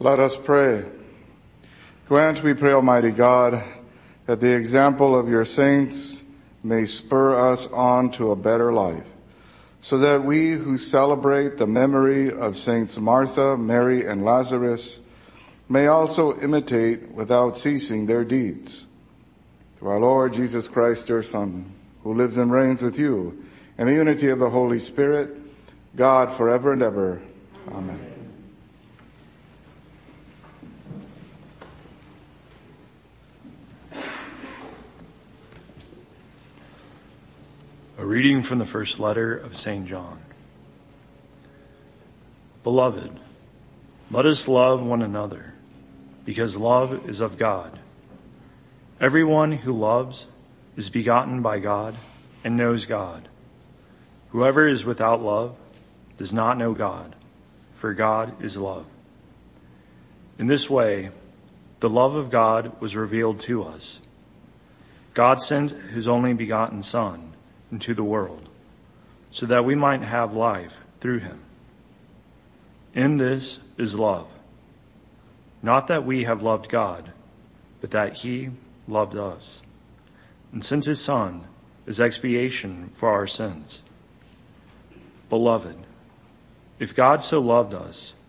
Let us pray. Grant, we pray, Almighty God, that the example of your saints may spur us on to a better life, so that we who celebrate the memory of Saints Martha, Mary, and Lazarus may also imitate without ceasing their deeds. Through our Lord Jesus Christ, your Son, who lives and reigns with you in the unity of the Holy Spirit, God, forever and ever. Amen. A reading from the first letter of St. John. Beloved, let us love one another, because love is of God. Everyone who loves is begotten by God and knows God. Whoever is without love does not know God, for God is love. In this way, the love of God was revealed to us. God sent his only begotten Son into the world, so that we might have life through him. In this is love, not that we have loved God, but that he loved us, and sent his Son as expiation for our sins. Beloved, if God so loved us,